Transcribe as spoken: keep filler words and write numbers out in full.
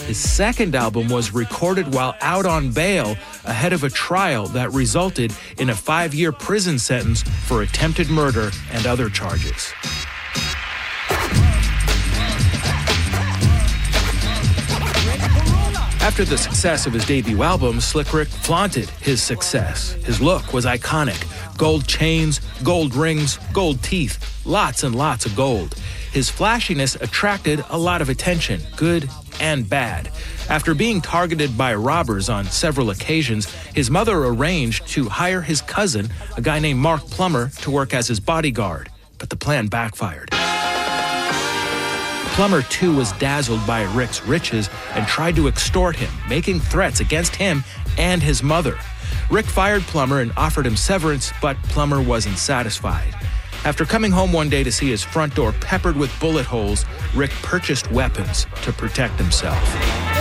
His second album was recorded while out on bail ahead of a trial that resulted in a five-year prison sentence for attempted murder and other charges. After the success of his debut album, Slick Rick flaunted his success. His look was iconic. Gold chains, gold rings, gold teeth, lots and lots of gold. His flashiness attracted a lot of attention, good and bad. After being targeted by robbers on several occasions, his mother arranged to hire his cousin, a guy named Mark Plummer, to work as his bodyguard. But the plan backfired. Plummer, too, was dazzled by Rick's riches and tried to extort him, making threats against him and his mother. Rick fired Plummer and offered him severance, but Plummer wasn't satisfied. After coming home one day to see his front door peppered with bullet holes, Rick purchased weapons to protect himself.